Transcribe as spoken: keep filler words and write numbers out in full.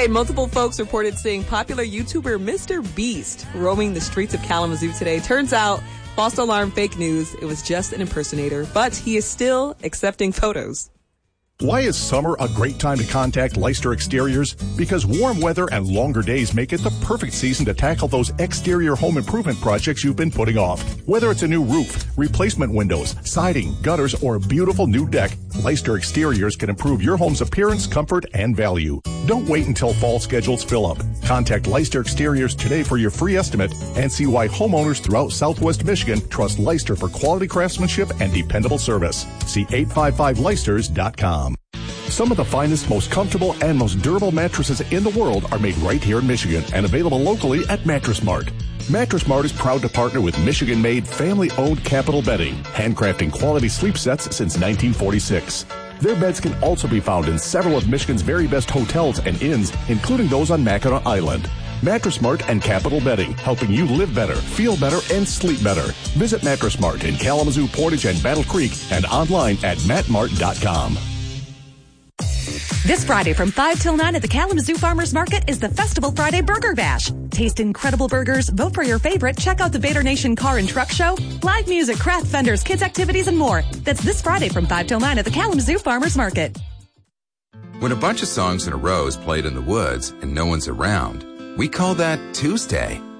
Today, multiple folks reported seeing popular YouTuber Mister Beast roaming the streets of Kalamazoo today. Turns out, false alarm, fake news. It was just an impersonator, but he is still accepting photos. Why is summer a great time to contact Leicester Exteriors? Because warm weather and longer days make it the perfect season to tackle those exterior home improvement projects you've been putting off. Whether it's a new roof, replacement windows, siding, gutters, or a beautiful new deck, Leicester Exteriors can improve your home's appearance, comfort, and value. Don't wait until fall schedules fill up. Contact Leicester Exteriors today for your free estimate and see why homeowners throughout Southwest Michigan trust Leicester for quality craftsmanship and dependable service. See eight five five leicesters dot com. Some of the finest, most comfortable, and most durable mattresses in the world are made right here in Michigan and available locally at Mattress Mart. Mattress Mart is proud to partner with Michigan-made, family-owned Capital Bedding, handcrafting quality sleep sets since nineteen forty-six. Their beds can also be found in several of Michigan's very best hotels and inns, including those on Mackinac Island. Mattress Mart and Capital Bedding, helping you live better, feel better, and sleep better. Visit Mattress Mart in Kalamazoo, Portage, and Battle Creek, and online at matt mart dot com. This Friday from five till nine at the Kalamazoo Farmers Market is the Festival Friday Burger Bash. Taste incredible burgers, vote for your favorite, check out the Vader Nation Car and Truck Show, live music, craft vendors, kids activities, and more. That's this Friday from five till nine at the Kalamazoo Farmers Market. When a bunch of songs in a row is played in the woods and no one's around, we call that Tuesday.